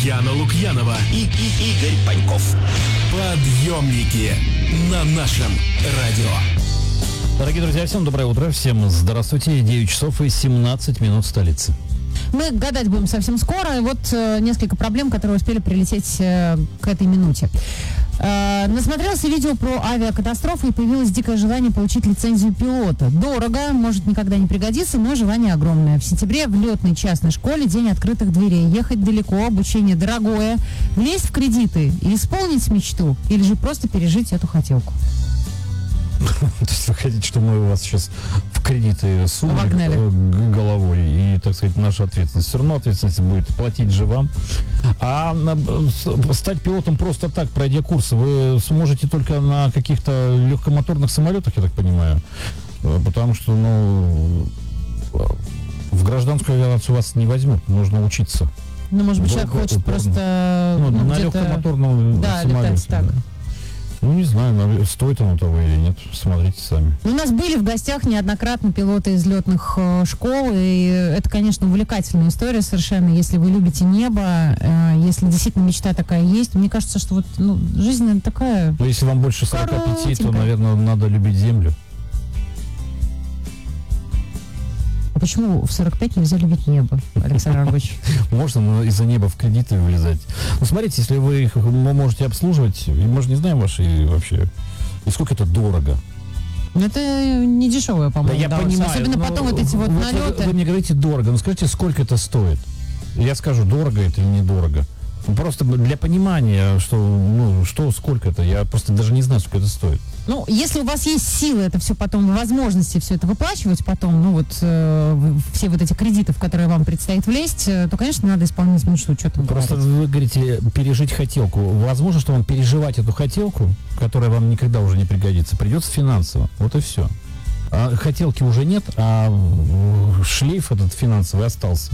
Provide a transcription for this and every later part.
Яна Лукьянова и Игорь Паньков. Подъемники на нашем радио. Дорогие друзья, всем доброе утро, всем здравствуйте. 9 часов и 17 минут в столице. Мы гадать будем совсем скоро. И вот несколько проблем, которые успели прилететь к этой минуте. Насмотрелся видео про авиакатастрофу и появилось дикое желание получить лицензию пилота. Дорого, может никогда не пригодится, но желание огромное. В сентябре в летной частной школе день открытых дверей. Ехать далеко, обучение дорогое. Влезть в кредиты и исполнить мечту, или же просто пережить эту хотелку. То есть вы хотите, что мы вас сейчас в кредиты сунули головой, и, так сказать, наша ответственность. Все равно ответственность будет платить же вам. А стать пилотом просто так, пройдя курсы, вы сможете только на каких-то легкомоторных самолетах, я так понимаю. Потому что, в гражданскую авиацию вас не возьмут, нужно учиться. Ну, может быть, человек хочет просто... на легкомоторном самолете. Так. Ну, не знаю, стоит оно того или нет. Смотрите сами. У нас были в гостях неоднократно пилоты из летных школ, и это, конечно, увлекательная история совершенно, если вы любите небо, если действительно мечта такая есть. Мне кажется, что вот, жизнь она такая... Ну, если вам больше 45, то, наверное, надо любить землю. А почему в 45 нельзя любить небо, Александр Арбович? Можно, но из-за неба в кредиты вылезать. Ну, смотрите, если вы их можете обслуживать, и мы же не знаем ваши вообще, и сколько это дорого. Ну, это не дешевое, по-моему. Да, я понимаю. Особенно потом вот эти вот налеты. Вы мне говорите дорого, но скажите, сколько это стоит? Я скажу, дорого это или недорого. Просто для понимания, что сколько это, я просто даже не знаю, сколько это стоит. Ну, если у вас есть силы это все потом, возможности все это выплачивать потом, все вот эти кредиты, в которые вам предстоит влезть, то, конечно, надо исполнить мечту, что там Просто говорить. вы говорите, пережить хотелку. Возможно, что вам переживать эту хотелку, которая вам никогда уже не пригодится, придется финансово. Вот и все. А хотелки уже нет, а шлейф этот финансовый остался.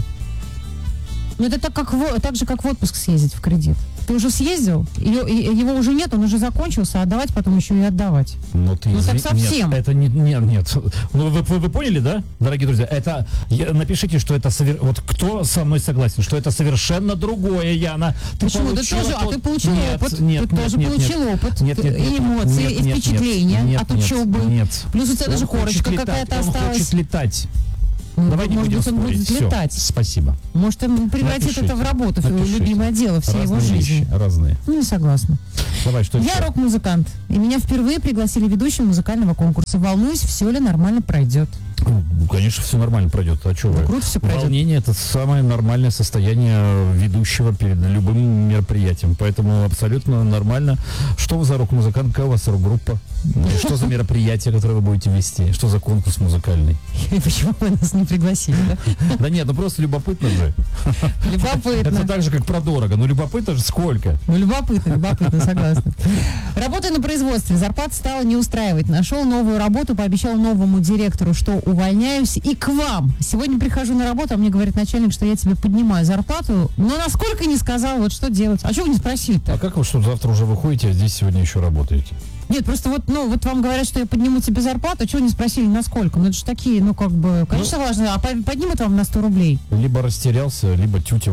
Ну, это так же, как в отпуск съездить в кредит. Ты уже съездил, его уже нет, он уже закончился, а отдавать потом еще и отдавать. Так совсем. Нет, это нет. Ну, вы поняли, да, дорогие друзья? Это, напишите, что это, вот кто со мной согласен, что это совершенно другое, Яна. Почему? Ты получил опыт. Ты тоже получил опыт. И эмоции, и впечатления от учебы. Нет. Плюс у тебя даже корочка какая-то осталась. Он хочет летать. Давай не будем он будет спорить. летать. Все, спасибо. Может, он превратит это в работу, любимое дело всей его Разные жизни. вещи, разные. Не согласна. Давай, что еще? Я рок-музыкант, и меня впервые пригласили ведущим музыкального конкурса. Волнуюсь, все ли нормально пройдет. Конечно, все нормально пройдет. А что вы? Круто все пройдет. Волнение — это самое нормальное состояние ведущего перед любым мероприятием. Поэтому абсолютно нормально. Что вы за рок-музыкант? Какая у вас рок-группа? Что за мероприятие, которое вы будете вести? Что за конкурс музыкальный? И почему вы нас не пригласили, да? Да нет, просто любопытно же. Любопытно. Это так же, как про дорого. Любопытно же сколько? Любопытно, согласна. Работаю на производстве. Зарплата стала не устраивать. Нашел новую работу, пообещал новому директору, что увольняюсь и к вам. Сегодня прихожу на работу, а мне говорит начальник, что я тебе поднимаю зарплату, но насколько не сказал, вот что делать. А что вы не спросили-то? А как вы что, завтра уже выходите, а здесь сегодня еще работаете? Нет, просто вот вам говорят, что я подниму тебе зарплату, а чего не спросили, насколько? Это же такие, конечно, важно, а поднимут вам на 100 рублей. Либо растерялся, либо тетя,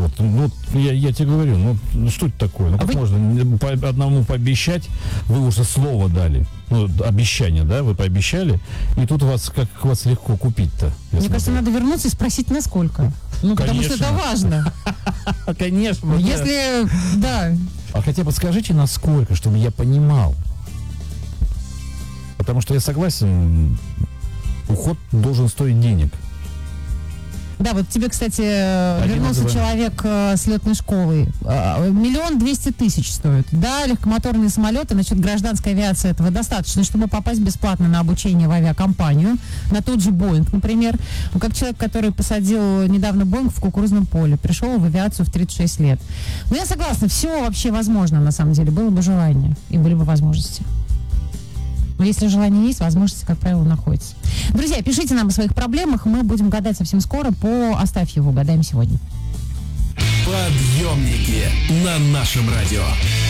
я тебе говорю, что это такое? Как можно по одному пообещать, вы уже слово дали, обещание, да, вы пообещали, и тут как вас легко купить-то? Мне кажется, надо вернуться и спросить, насколько. Потому что это важно. Конечно. Если, да. А хотя бы скажите, насколько, чтобы я понимал. Потому что я согласен, уход должен стоить денег. Да, вот тебе, кстати, вернулся человек с летной школы. 1 200 000 стоит. Да, легкомоторные самолеты, насчет гражданской авиации этого достаточно, чтобы попасть бесплатно на обучение в авиакомпанию, на тот же Боинг, например. Как человек, который посадил недавно Боинг в кукурузном поле, пришел в авиацию в 36 лет. Но я согласна, все вообще возможно, на самом деле. Было бы желание и были бы возможности. Но если желание есть, возможности, как правило, находятся. Друзья, пишите нам о своих проблемах. Мы будем гадать совсем скоро по «Оставь его». Гадаем сегодня. Подъемники на нашем радио.